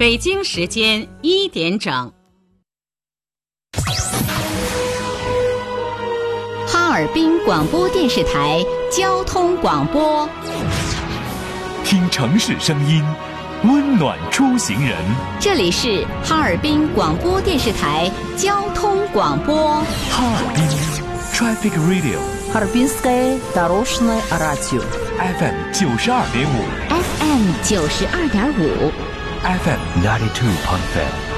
北京时间1点整。 哈尔滨广播电视台交通广播， 听城市声音，温暖出行人。 这里是哈尔滨广播电视台交通广播。 哈尔滨 Traffic Radio， Харбинское дорожное радио FM 92.5 FM 92.5 FM 92.5